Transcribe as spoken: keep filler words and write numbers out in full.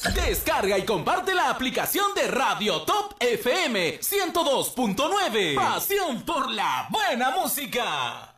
Descarga y comparte la aplicación de Radio Top F M ciento dos punto nueve. Pasión por la buena música.